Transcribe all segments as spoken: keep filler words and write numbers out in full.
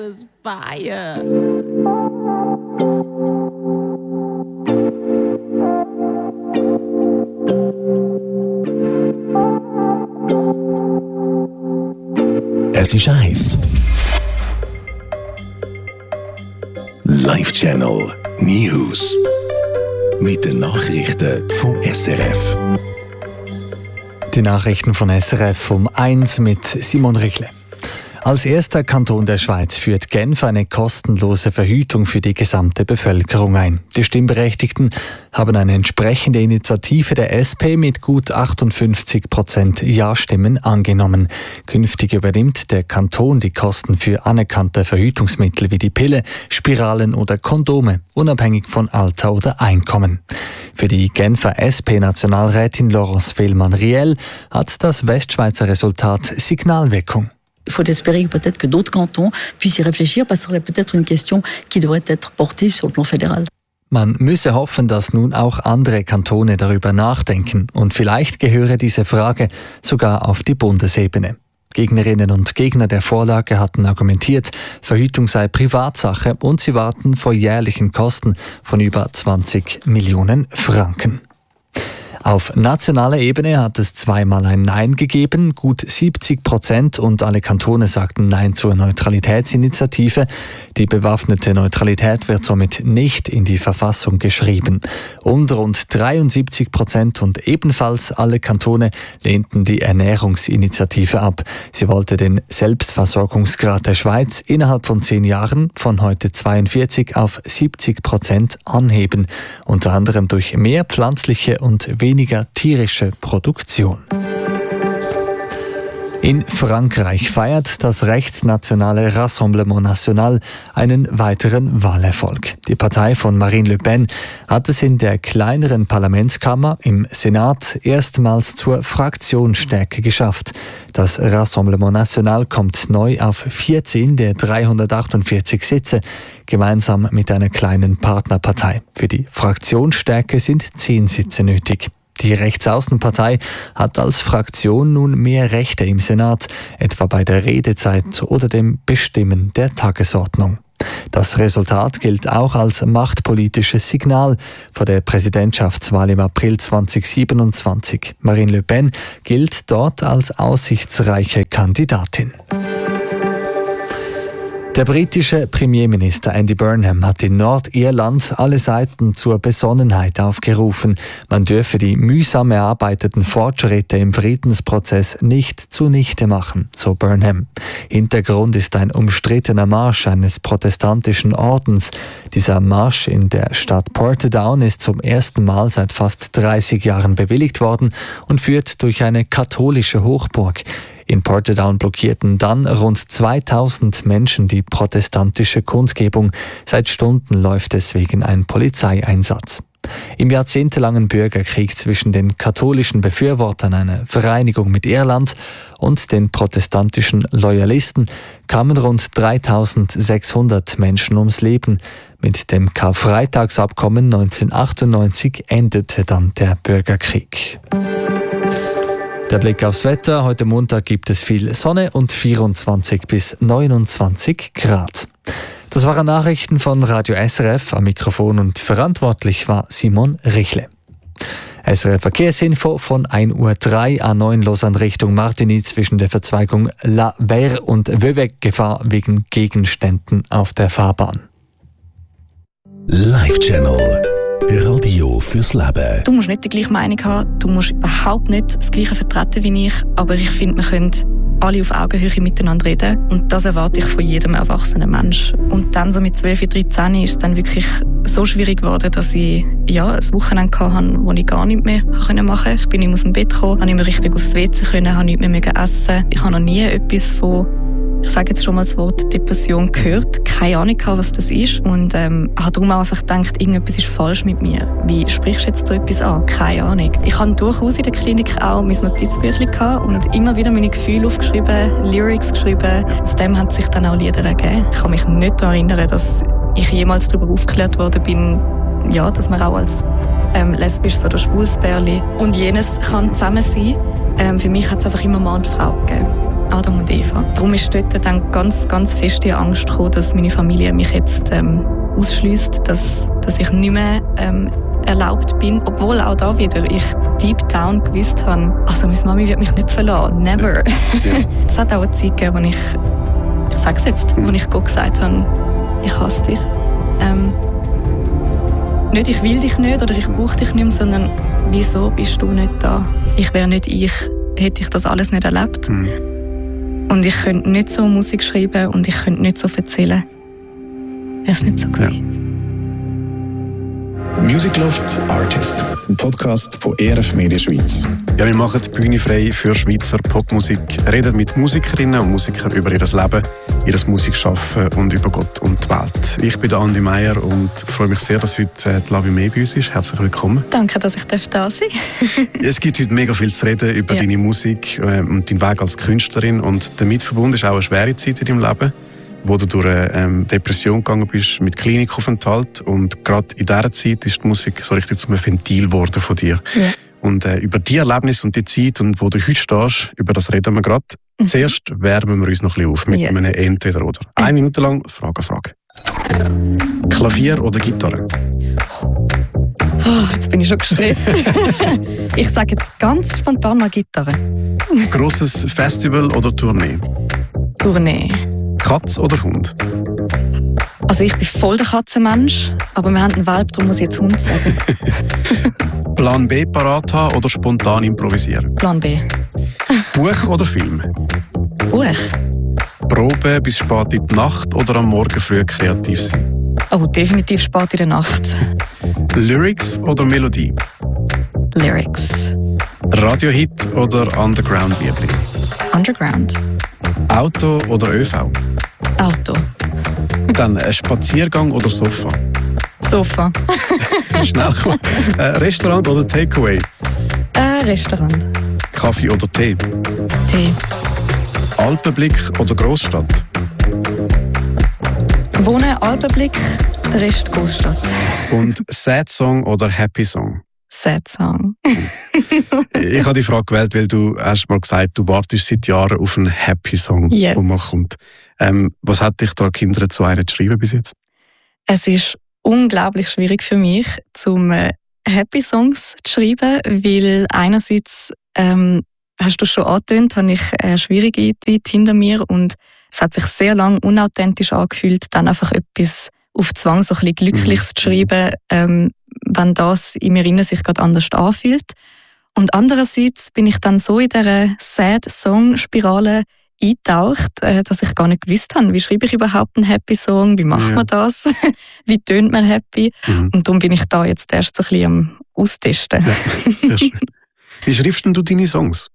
was fire. Es ist eins. Live Channel News. Mit den Nachrichten vom S R F. Die Nachrichten von S R F um eins mit Simon Richle. Als erster Kanton der Schweiz führt Genf eine kostenlose Verhütung für die gesamte Bevölkerung ein. Die Stimmberechtigten haben eine entsprechende Initiative der S P mit gut achtundfünfzig Prozent Ja-Stimmen angenommen. Künftig übernimmt der Kanton die Kosten für anerkannte Verhütungsmittel wie die Pille, Spiralen oder Kondome, unabhängig von Alter oder Einkommen. Für die Genfer S P-Nationalrätin Laurence Fehlmann-Riel hat das Westschweizer Resultat Signalwirkung. Il faut espérer peut-être que d'autres cantons puissent y réfléchir, parce que c'est peut-être une question qui devrait être portée sur le plan fédéral. Man müsse hoffen, dass nun auch andere Kantone darüber nachdenken und vielleicht gehöre diese Frage sogar auf die Bundesebene. Gegnerinnen und Gegner der Vorlage hatten argumentiert, Verhütung sei Privatsache und sie warten vor jährlichen Kosten von über zwanzig Millionen Franken. Auf nationaler Ebene hat es zweimal ein Nein gegeben. Gut siebzig Prozent und alle Kantone sagten Nein zur Neutralitätsinitiative. Die bewaffnete Neutralität wird somit nicht in die Verfassung geschrieben. Und rund dreiundsiebzig Prozent und ebenfalls alle Kantone lehnten die Ernährungsinitiative ab. Sie wollte den Selbstversorgungsgrad der Schweiz innerhalb von zehn Jahren von heute zweiundvierzig auf siebzig Prozent anheben. Unter anderem durch mehr pflanzliche und weniger weniger tierische Produktion. In Frankreich feiert das rechtsnationale Rassemblement National einen weiteren Wahlerfolg. Die Partei von Marine Le Pen hat es in der kleineren Parlamentskammer im Senat erstmals zur Fraktionsstärke geschafft. Das Rassemblement National kommt neu auf vierzehn der dreihundertachtundvierzig Sitze, gemeinsam mit einer kleinen Partnerpartei. Für die Fraktionsstärke sind zehn Sitze nötig. Die Rechtsaußenpartei hat als Fraktion nun mehr Rechte im Senat, etwa bei der Redezeit oder dem Bestimmen der Tagesordnung. Das Resultat gilt auch als machtpolitisches Signal vor der Präsidentschaftswahl im April zweitausendsiebenundzwanzig. Marine Le Pen gilt dort als aussichtsreiche Kandidatin. Der britische Premierminister Andy Burnham hat in Nordirland alle Seiten zur Besonnenheit aufgerufen. Man dürfe die mühsam erarbeiteten Fortschritte im Friedensprozess nicht zunichte machen, so Burnham. Hintergrund ist ein umstrittener Marsch eines protestantischen Ordens. Dieser Marsch in der Stadt Portadown ist zum ersten Mal seit fast dreißig Jahren bewilligt worden und führt durch eine katholische Hochburg. In Portadown blockierten dann rund zweitausend Menschen die protestantische Kundgebung. Seit Stunden läuft deswegen ein Polizeieinsatz. Im jahrzehntelangen Bürgerkrieg zwischen den katholischen Befürwortern einer Vereinigung mit Irland und den protestantischen Loyalisten kamen rund dreitausendsechshundert Menschen ums Leben. Mit dem Karfreitagsabkommen neunzehnhundertachtundneunzig endete dann der Bürgerkrieg. Der Blick aufs Wetter. Heute Montag gibt es viel Sonne und vierundzwanzig bis neunundzwanzig Grad. Das waren Nachrichten von Radio S R F. Am Mikrofon und verantwortlich war Simon Richle. S R F Verkehrsinfo von ein Uhr drei A neun Lausanne Richtung Martigny zwischen der Verzweigung La Verre und Vevey Gefahr wegen Gegenständen auf der Fahrbahn. Live Channel. Radio fürs Leben. Du musst nicht die gleiche Meinung haben, du musst überhaupt nicht das Gleiche vertreten wie ich, aber ich finde, wir können alle auf Augenhöhe miteinander reden und das erwarte ich von jedem erwachsenen Mensch. Und dann so mit zwölf, dreizehn ist es dann wirklich so schwierig geworden, dass ich ja, ein Wochenende hatte, wo ich gar nichts mehr machen konnte. Ich bin nicht aus dem Bett gekommen, habe nicht mehr richtig aufs W C können, habe nichts mehr essen. Ich habe noch nie etwas von, ich sage jetzt schon mal das Wort Depression gehört, keine Ahnung gehabt, was das ist und ähm, habe darum auch einfach gedacht, irgendetwas ist falsch mit mir. Wie sprichst du jetzt so etwas an? Keine Ahnung. Ich habe durchaus in der Klinik auch mein Notizbüchlein gehabt und immer wieder meine Gefühle aufgeschrieben, Lyrics geschrieben. Aus dem haben sich dann auch Lieder ergeben. Ich kann mich nicht daran erinnern, dass ich jemals darüber aufgeklärt worden bin, ja, dass man auch als ähm, lesbisches oder schwules Pärchen und jenes kann zusammen sein. Ähm, für mich hat es einfach immer Mann und Frau gegeben. Adam und Eva. Darum ist dort dann ganz, ganz fest die Angst gekommen, dass meine Familie mich jetzt ähm, ausschliesst, dass, dass ich nicht mehr ähm, erlaubt bin. Obwohl auch da wieder ich deep down gewusst habe, also meine Mami wird mich nicht verlassen. Never. Ja. Es hat auch eine Zeit gegeben, wo ich, ich sage es jetzt, mhm. wo ich Gott gesagt habe, ich hasse dich. Ähm, nicht, ich will dich nicht oder ich brauche dich nicht mehr, sondern wieso bist du nicht da? Ich wäre nicht ich, hätte ich das alles nicht erlebt. Mhm. Und ich könnte nicht so Musik schreiben und ich könnte nicht so erzählen. Wäre es nicht so gewesen. Ja. Music Loft Artist, ein Podcast von E R F Media Schweiz. Ja, wir machen die Bühne frei für Schweizer Popmusik, reden mit Musikerinnen und Musikern über ihr Leben, ihr Musikschaffen und über Gott und die Welt. Ich bin Andi Meier und freue mich sehr, dass heute die Lavi May bei uns ist. Herzlich willkommen. Danke, dass ich da sein darf. Es gibt heute mega viel zu reden über ja. deine Musik und deinen Weg als Künstlerin. Und damit verbunden ist auch eine schwere Zeit in deinem Leben, wo du durch eine ähm, Depression gegangen bist mit Klinikaufenthalt. Und gerade in dieser Zeit ist die Musik so richtig zum Ventil geworden von dir. Ja. Und äh, über die Erlebnisse und die Zeit, und wo du heute stehst, über das reden wir gerade. Mhm. Zuerst wärmen wir uns noch ein bisschen auf mit ja. einem Entweder-Oder. Eine Minute lang Frage, Frage. Klavier oder Gitarre? Oh, jetzt bin ich schon gestresst. Ich sage jetzt ganz spontan mal Gitarre. Grosses Festival oder Tournee? Tournee. Katz oder Hund? Also ich bin voll der Katzenmensch, aber wir haben einen Welp, darum muss ich jetzt Hund sagen. Plan B parat haben oder spontan improvisieren? Plan B. Buch oder Film? Buch. Probe bis spät in die Nacht oder am Morgen früh kreativ sein? Oh, definitiv spät in der Nacht. Lyrics oder Melodie? Lyrics. Radiohit oder Underground-Liebling? Underground. Auto oder ÖV? Auto. Dann ein Spaziergang oder Sofa? Sofa. Schnell kommen. Äh, Restaurant oder Takeaway? Äh, Restaurant. Kaffee oder Tee? Tee. Alpenblick oder Großstadt? Wohnen, Alpenblick, der Rest Großstadt. Und Sad Song oder Happy Song? Sad Song. Ich habe die Frage gewählt, weil du erst mal gesagt hast, du wartest seit Jahren auf einen Happy Song, yeah. der mal kommt. Ähm, was hat dich daran gehindert, so einen zu schreiben bis jetzt? Es ist unglaublich schwierig für mich, zum äh, Happy Songs zu schreiben, weil einerseits, ähm, hast du schon angetönt, habe ich eine schwierige Zeit hinter mir und es hat sich sehr lange unauthentisch angefühlt, dann einfach etwas auf Zwang so ein bisschen Glückliches mhm. zu schreiben, ähm, wenn das in mir innen sich gerade anders anfühlt. Und andererseits bin ich dann so in dieser Sad-Song-Spirale eingetaucht, äh, dass ich gar nicht gewusst habe, wie schreibe ich überhaupt einen Happy-Song, wie macht ja. man das, wie tönt man happy. Mhm. Und darum bin ich da jetzt erst so ein bisschen am Austesten. Ja, sehr schön. Wie schreibst denn du deine Songs?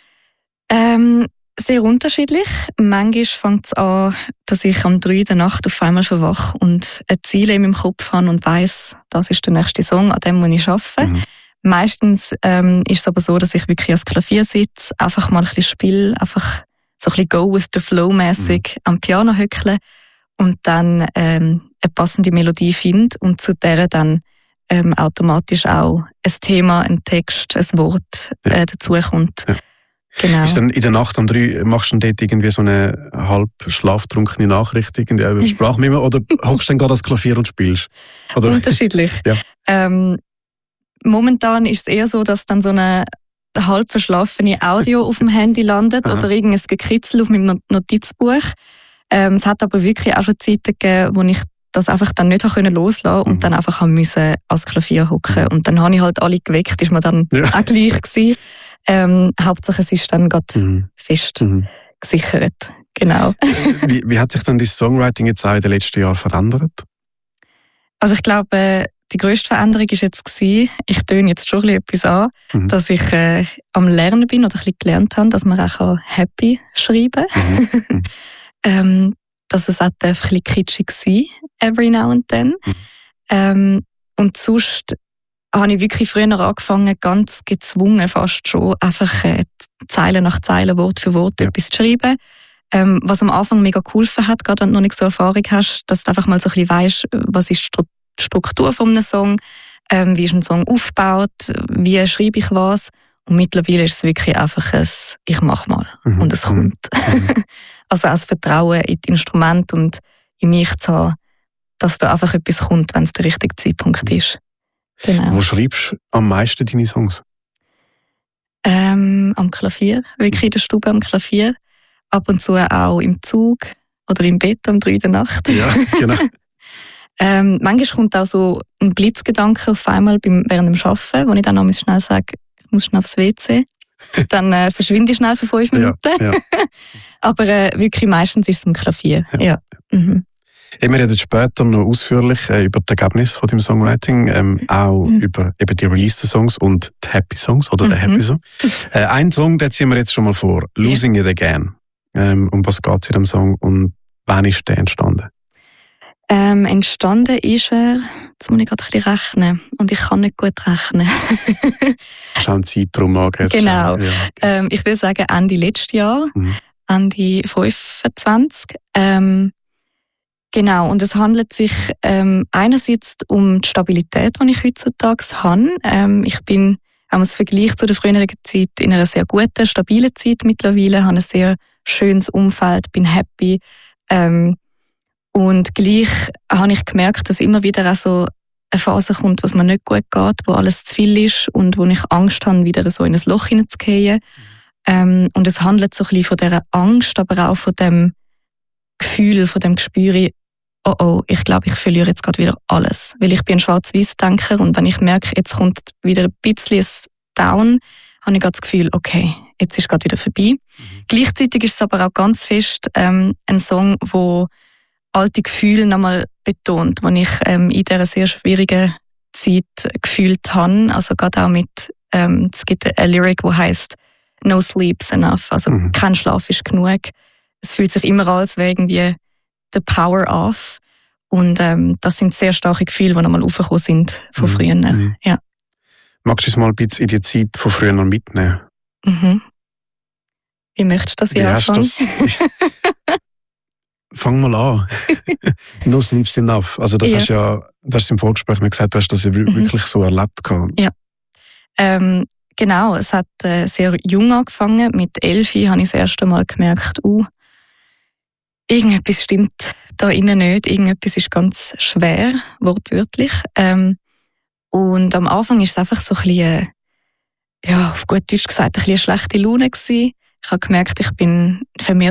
Ähm, sehr unterschiedlich. Manchmal fängt es an, dass ich am drei der Nacht auf einmal schon wach und ein Ziel in meinem Kopf habe und weiss, das ist der nächste Song, an dem muss ich arbeiten. Mhm. Meistens ähm, ist es aber so, dass ich wirklich ans Klavier sitze, einfach mal ein bisschen spiele, einfach so ein bisschen go with the flow mäßig mhm. am Piano hückle und dann ähm, eine passende Melodie finde und zu der dann ähm, automatisch auch ein Thema, ein Text, ein Wort äh, ja. dazukommt. Ja. Genau. Ist dann in der Nacht um drei, machst du dann dort irgendwie so eine halb schlaftrunkene Nachricht irgendwie über Sprachmemo oder hockst du dann gerade das Klavier und spielst? Oder? Unterschiedlich. Ja. Ähm, momentan ist es eher so, dass dann so eine halb verschlafene Audio auf dem Handy landet oder irgendein Gekritzel auf meinem Notizbuch. Ähm, es hat aber wirklich auch schon Zeiten gegeben, wo ich das einfach dann nicht loslassen konnte und mhm. dann einfach musste ans Klavier hocken. Mhm. Und dann habe ich halt alle geweckt, ist mir dann ja. auch gleich gewesen. Ähm, Hauptsache es ist dann gerade mhm. fest mhm. gesichert. Genau. wie, wie hat sich dann das Songwriting jetzt auch in den letzten Jahren verändert? Also ich glaube, die grösste Veränderung war jetzt gewesen, ich töne jetzt schon ein bisschen etwas an, mhm. dass ich äh, am Lernen bin oder ein bisschen gelernt habe, dass man auch happy schreiben kann. Mhm. ähm, dass es auch ein bisschen kitschig sein every now and then. Mhm. Ähm, und sonst habe ich wirklich früher angefangen, ganz gezwungen fast schon, einfach äh, Zeile nach Zeile, Wort für Wort ja. etwas zu schreiben. Ähm, was am Anfang mega geholfen hat, gerade wenn du noch nicht so Erfahrung hast, dass du einfach mal so ein bisschen weisst, was ist die Struktur von einem Song, ähm, wie ist ein Song aufgebaut, wie schreibe ich was. Und mittlerweile ist es wirklich einfach ein «Ich mach mal» mhm. und es kommt. Mhm. Also auch das Vertrauen in die Instrumente und in mich zu haben, dass da einfach etwas kommt, wenn es der richtige Zeitpunkt ist. Genau. Wo schreibst du am meisten deine Songs? Ähm, am Klavier, wirklich in der Stube am Klavier. Ab und zu auch im Zug oder im Bett um drei in der Nacht. Ja, genau. ähm, manchmal kommt auch so ein Blitzgedanke auf einmal beim, während dem Arbeiten, wo ich dann noch schnell sage, ich muss schnell aufs W C. Dann äh, verschwinde ich schnell für fünf Minuten. Ja, ja. Aber äh, wirklich meistens ist es am Klavier. Ja. Ja. Mhm. Wir reden später noch ausführlich äh, über das Ergebnis von dem Songwriting, ähm, auch mhm. über eben die released Songs und die Happy Songs oder mhm. den Happy Song. Äh, ein Song, den ziehen wir jetzt schon mal vor. Losing yeah. It Again. Ähm, um was geht es in dem Song und wann ist der entstanden? Ähm, entstanden ist er, jetzt muss ich gerade ein bisschen rechnen und ich kann nicht gut rechnen. Schau einen Zeitraum an. Genau. Ja. Ähm, ich würde sagen Ende letztes Jahr, mhm. Ende fünfundzwanzig. Ähm, Genau, und es handelt sich ähm, einerseits um die Stabilität, die ich heutzutage habe. Ähm, ich bin, wenn man es vergleicht zu der früheren Zeit, in einer sehr guten, stabilen Zeit mittlerweile, habe ein sehr schönes Umfeld, bin happy. Ähm, und gleich habe ich gemerkt, dass immer wieder auch so eine Phase kommt, was mir nicht gut geht, wo alles zu viel ist und wo ich Angst habe, wieder so in ein Loch hineinzugehen. Ähm, und es handelt so ein bisschen von dieser Angst, aber auch von dem Gefühl, von dem Gespür, oh oh, ich glaube, ich verliere jetzt gerade wieder alles. Weil ich bin ein Schwarz-Weiß-Denker und wenn ich merke, jetzt kommt wieder ein bisschen ein Down, habe ich gerade das Gefühl, okay, jetzt ist gerade wieder vorbei. Mhm. Gleichzeitig ist es aber auch ganz fest ähm, ein Song, wo alte Gefühle nochmal betont, die ich ähm, in dieser sehr schwierigen Zeit gefühlt habe. Also gerade auch mit, ähm, es gibt eine Lyric, die heisst «No sleep's enough», also mhm. kein Schlaf ist genug. Es fühlt sich immer an, als wäre irgendwie the power off. Und ähm, das sind sehr starke Gefühle, die nochmal aufgekommen sind von früher. Mhm. Ja. Magst du uns mal ein bisschen in die Zeit von früher noch mitnehmen? Mhm. Wie möchtest du das hier anfangen? Fang mal an. No sleep's enough. Also das ja. hast ja, das hast du im Vorgespräch mir gesagt, du hast das ja wirklich mhm. so erlebt gehabt. Ja. Ähm, genau, es hat äh, sehr jung angefangen. Mit elf habe ich das erste Mal gemerkt, uh, irgendetwas stimmt da innen nicht, irgendetwas ist ganz schwer, wortwörtlich. Ähm, und am Anfang ist es einfach so ein bisschen, ja, auf gut Deutsch gesagt, ein bisschen eine schlechte Laune gewesen. Ich habe gemerkt, ich bin vermehrt